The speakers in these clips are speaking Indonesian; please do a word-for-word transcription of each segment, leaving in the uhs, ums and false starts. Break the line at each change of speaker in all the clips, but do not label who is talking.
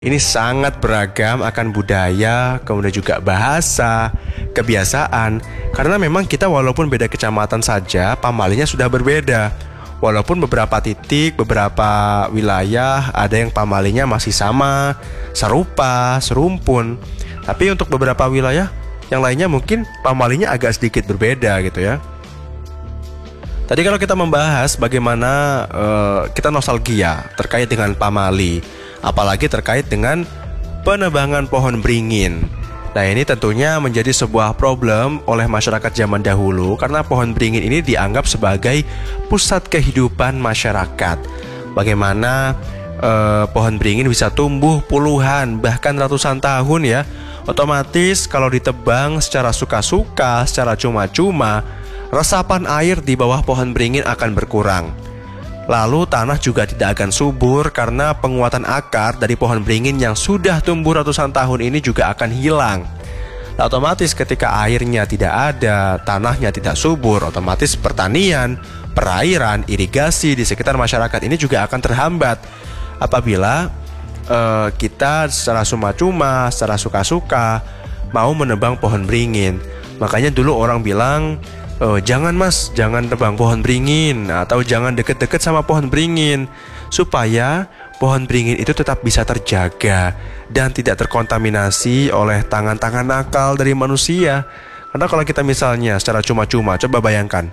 Ini sangat beragam akan budaya, kemudian juga bahasa, kebiasaan. Karena memang kita walaupun beda kecamatan saja, pamalinya sudah berbeda. Walaupun beberapa titik, beberapa wilayah ada yang pamalinya masih sama, serupa, serumpun. Tapi untuk beberapa wilayah yang lainnya mungkin pamalinya agak sedikit berbeda gitu ya. Tadi kalau kita membahas bagaimana uh, kita nostalgia terkait dengan pamali, apalagi terkait dengan penebangan pohon beringin. Nah, ini tentunya menjadi sebuah problem oleh masyarakat zaman dahulu karena pohon beringin ini dianggap sebagai pusat kehidupan masyarakat. Bagaimana eh, pohon beringin bisa tumbuh puluhan bahkan ratusan tahun ya. Otomatis kalau ditebang secara suka-suka, secara cuma-cuma, resapan air di bawah pohon beringin akan berkurang. Lalu tanah juga tidak akan subur karena penguatan akar dari pohon beringin yang sudah tumbuh ratusan tahun ini juga akan hilang. Nah, otomatis ketika airnya tidak ada, tanahnya tidak subur, otomatis pertanian, perairan, irigasi di sekitar masyarakat ini juga akan terhambat apabila uh, kita secara cuma-cuma, secara suka-suka mau menebang pohon beringin. Makanya dulu orang bilang, Oh, jangan mas, jangan tebang pohon beringin atau jangan deket-deket sama pohon beringin supaya pohon beringin itu tetap bisa terjaga dan tidak terkontaminasi oleh tangan-tangan nakal dari manusia. Karena kalau kita misalnya secara cuma-cuma, coba bayangkan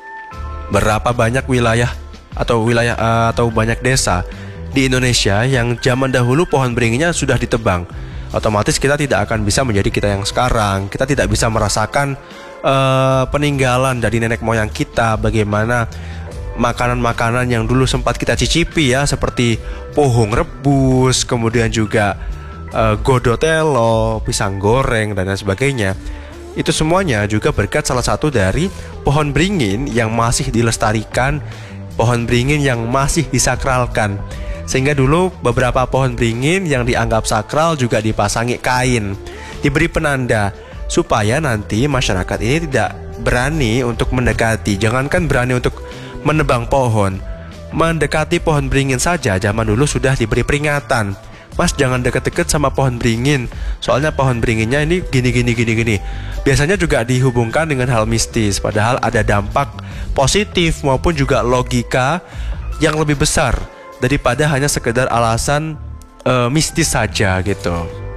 berapa banyak wilayah atau wilayah uh, atau banyak desa di Indonesia yang zaman dahulu pohon beringinnya sudah ditebang. Otomatis kita tidak akan bisa menjadi kita yang sekarang. Kita tidak bisa merasakan Uh, peninggalan dari nenek moyang kita, bagaimana makanan-makanan yang dulu sempat kita cicipi ya, seperti pohong rebus, kemudian juga uh, godotelo, pisang goreng dan lain sebagainya. Itu semuanya juga berkat salah satu dari pohon beringin yang masih dilestarikan, pohon beringin yang masih disakralkan. Sehingga dulu beberapa pohon beringin yang dianggap sakral juga dipasangi kain, diberi penanda supaya nanti masyarakat ini tidak berani untuk mendekati. Jangankan berani untuk menebang pohon, mendekati pohon beringin saja zaman dulu sudah diberi peringatan. Mas, jangan deket-deket sama pohon beringin, soalnya pohon beringinnya ini gini-gini gini-gini. Biasanya juga dihubungkan dengan hal mistis, padahal ada dampak positif maupun juga logika yang lebih besar daripada hanya sekedar alasan uh, mistis saja gitu.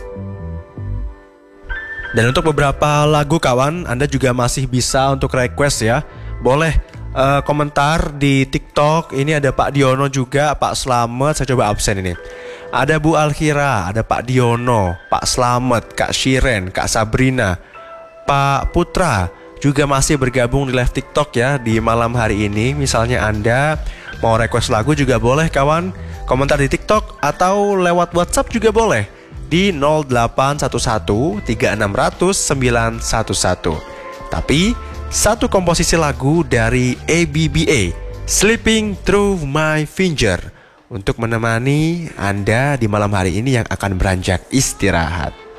Dan untuk beberapa lagu kawan, Anda juga masih bisa untuk request ya. Boleh uh, komentar di TikTok. Ini ada Pak Diono juga, Pak Slamet. Saya coba absen ini. Ada Bu Alkira, ada Pak Diono, Pak Slamet, Kak Shiren, Kak Sabrina, Pak Putra juga masih bergabung di live TikTok ya di malam hari ini. Misalnya Anda mau request lagu juga boleh kawan. Komentar di TikTok atau lewat WhatsApp juga boleh di nol delapan satu satu tiga enam nol nol sembilan satu satu. Tapi satu komposisi lagu dari A B B A, Sleeping Through My Finger, untuk menemani Anda di malam hari ini yang akan beranjak istirahat.